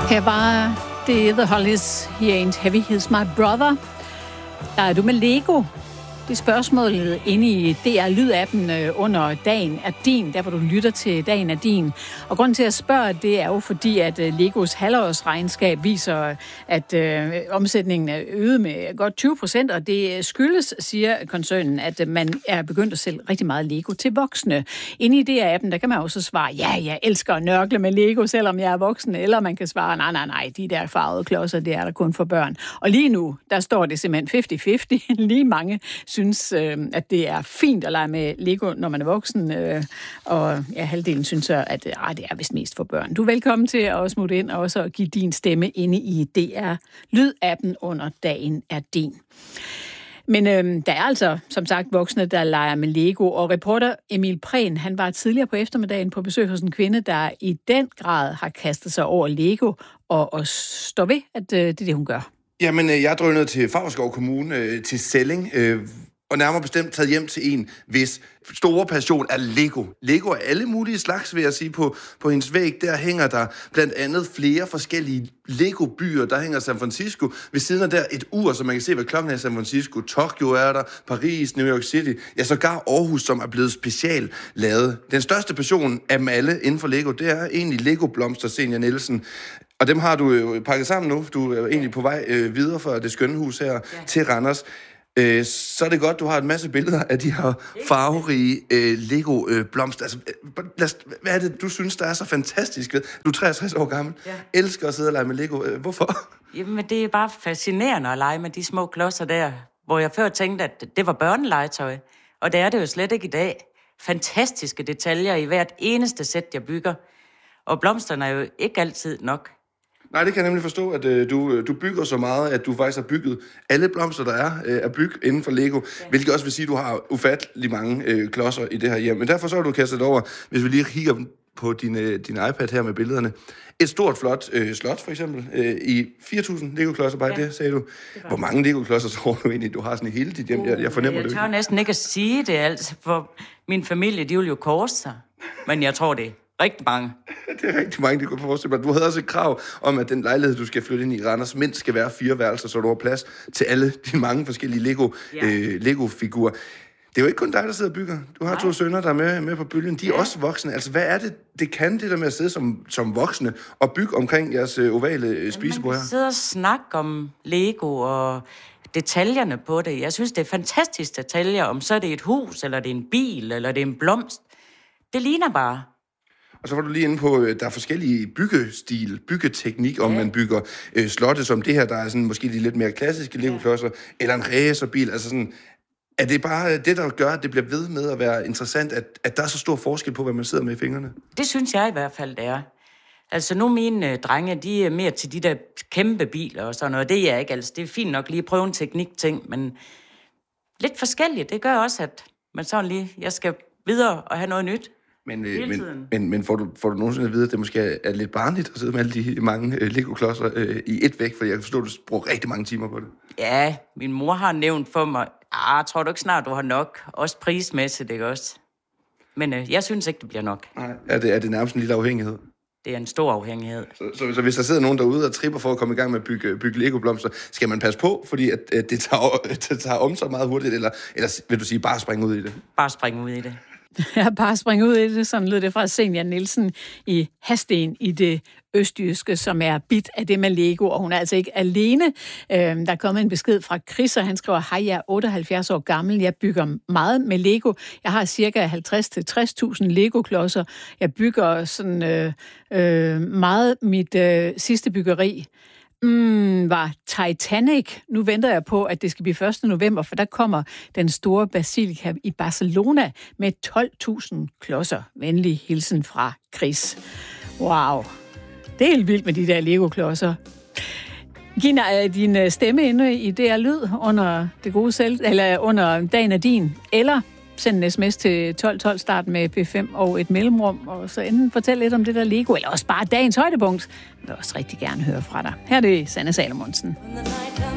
Her var det The Hollies, He Ain't Heavy, He's My Brother. Der er du med Lego. Det spørgsmål inde i DR Lyd-appen under Dagen er din, der hvor du lytter til Dagen er din. Og grunden til at spørge, det er jo fordi, at Legos halvårsregnskab viser, at omsætningen er øget med godt 20%, og det skyldes, siger koncernen, at man er begyndt at sælge rigtig meget Lego til voksne. Inde i DR-appen, der kan man også svare, ja, jeg elsker at nørkle med Lego, selvom jeg er voksen, eller man kan svare, nej, de der farvede klodser, det er der kun for børn. Og lige nu, der står det simpelthen 50-50. Lige mange synes, at det er fint at lege med Lego, når man er voksen, og ja, halvdelen synes at det er vist mest for børn. Du er velkommen til at smutte ind og også give din stemme inde i DR Lyd-appen under Dagen er din. Men der er altså, som sagt, voksne, der leger med Lego, og reporter Emil Prehn, han var tidligere på eftermiddagen på besøg hos en kvinde, der i den grad har kastet sig over Lego, og står ved, at det er det, hun gør. Jamen, jeg drønede til Favrskov Kommune til Selling, og nærmere bestemt taget hjem til en, hvis store passion er Lego. Lego er alle mulige slags, vil jeg sige. På hendes væg, der hænger der blandt andet flere forskellige Lego-byer. Der hænger San Francisco. Ved siden af der et ur, så man kan se, hvad klokken er i San Francisco. Tokyo er der, Paris, New York City. Ja, sågar Aarhus, som er blevet special lavet. Den største passion af dem alle inden for Lego, det er egentlig Lego-blomster, Senior Nielsen. Og dem har du jo pakket sammen nu. Du er jo egentlig på vej videre fra det skønne hus her til Randers. Så er det godt, du har en masse billeder af de her farverige Lego-blomster. Altså, hvad er det, du synes, der er så fantastisk ved? Du er 63 år gammel. Ja. Elsker at sidde og lege med Lego. Hvorfor? Jamen, det er bare fascinerende at lege med de små klodser der, hvor jeg før tænkte, at det var børnelegetøj. Og det er det jo slet ikke i dag. Fantastiske detaljer i hvert eneste sæt, jeg bygger. Og blomsterne er jo ikke altid nok. Nej, det kan jeg nemlig forstå, at du bygger så meget, at du faktisk har bygget alle blomster, der er bygget inden for Lego, hvilket også vil sige, at du har ufattelig mange klodser i det her hjem. Men derfor så har du kastet over, hvis vi lige kigger på din iPad her med billederne. Et stort, flot slot, for eksempel, i 4.000 Lego-klodser, bare det, sagde du. Hvor mange Lego-klodser tror du egentlig, du har sådan i hele dit hjem? Jeg fornemmer det. Jeg tør næsten ikke at sige det, altså, for min familie, de vil jo korse sig. Men jeg tror det. Rigtig mange. Det er rigtig mange, det kunne forestille mig. Du havde også et krav om, at den lejlighed, du skal flytte ind i Randers, mindst skal være 4 værelser, så du har plads til alle de mange forskellige Lego-figurer. Det er jo ikke kun dig, der sidder og bygger. Du har 2 sønner, der er med på bølgen. De er også voksne. Altså, hvad er det kan det der med at sidde som voksne og bygge omkring jeres ovale spisebord her? Man kan sidde og snakke om Lego og detaljerne på det. Jeg synes, det er fantastisk detaljer, om så er det et hus, eller det er en bil, eller det er en blomst. Det ligner bare. Og så var du lige inde på, der er forskellige byggeteknik, om man bygger slotte som det her, der er sådan måske de lidt mere klassiske Lego-klodser, eller en racerbil. Altså sådan, er det bare det, der gør, at det bliver ved med at være interessant, at der er så stor forskel på, hvad man sidder med i fingrene? Det synes jeg i hvert fald, det er. Altså nu mine drenge, de er mere til de der kæmpe biler og sådan noget. Det er jeg ikke. Altså det er fint nok lige at prøve en teknikting, men lidt forskelligt. Det gør også, at man sådan lige, jeg skal videre og have noget nyt. Men får du nogensinde at vide, at det måske er lidt barnligt at sidde med alle de mange Lego-klodser i et væk? For jeg kan forstå, at du bruger rigtig mange timer på det. Ja, min mor har nævnt for mig, tror du ikke snart, du har nok? Også prismæssigt, ikke også? Men jeg synes ikke, det bliver nok. Nej, er det nærmest en lille afhængighed? Det er en stor afhængighed. Så hvis der sidder nogen derude og tripper for at komme i gang med at bygge Lego-blomster, skal man passe på, fordi at det tager om så meget hurtigt, eller vil du sige, bare springe ud i det? Bare springe ud i det. Ja, bare springe ud i det. Sådan lød det fra Senior Nielsen i Hadsten i det østjyske, som er bit af det med Lego, og hun er altså ikke alene. Der er kommet en besked fra Chris, og han skriver, hej, jeg er 78 år gammel, jeg bygger meget med Lego. Jeg har cirka 50-60.000 Lego-klodser. Jeg bygger sådan meget mit sidste byggeri. Var Titanic. Nu venter jeg på, at det skal blive 1. november, for der kommer den store basilika i Barcelona med 12.000 klodser. Venlig hilsen fra Chris. Wow. Det er helt vildt med de der Lego-klodser. Giv din stemme inde i DR Lyd under det gode selv, eller under Dagen er din, eller send en sms til 1212, start med P5 og et mellemrum, og så enten fortæl lidt om det der Lego, eller også bare dagens højdepunkt. Jeg vil også rigtig gerne høre fra dig. Her er det Sanne Salomonsen.